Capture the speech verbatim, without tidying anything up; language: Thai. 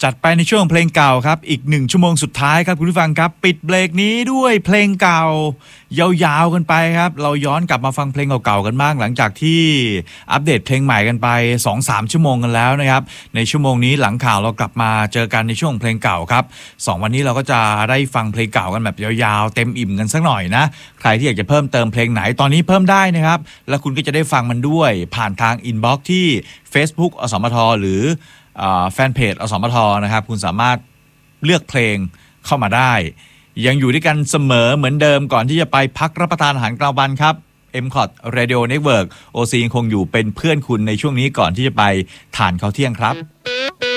จัดไปในช่วงเพลงเก่าครับอีกหนึ่งชั่วโมงสุดท้ายครับคุณผู้ฟังครับปิดเบรกนี้ด้วยเพลงเก่ายาวๆกันไปครับเราย้อนกลับมาฟังเพลงเก่าๆกันบ้างหลังจากที่อัปเดตเพลงใหม่กันไป สองถึงสาม ชั่วโมงกันแล้วนะครับในชั่วโมงนี้หลังข่าวเรากลับมาเจอกันในช่วงเพลงเก่าครับสองวันนี้เราก็จะได้ฟังเพลงเก่ากันแบบยาวๆเต็มอิ่มกันสักหน่อยนะใครที่อยากจะเพิ่มเติมเพลงไหนตอนนี้เพิ่มได้นะครับแล้วคุณก็จะได้ฟังมันด้วยผ่านทางอินบ็อกซ์ที่ Facebook อสมทหรือแฟนเพจอสมทนะครับคุณสามารถเลือกเพลงเข้ามาได้ยังอยู่ด้วยกันเสมอเหมือนเดิมก่อนที่จะไปพักรับประทานอาหารกลางวันครับ เอ็ม ซี โอ ที Radio Network โอ ซี ยังคงอยู่เป็นเพื่อนคุณในช่วงนี้ก่อนที่จะไปทานข้าวเที่ยงครับ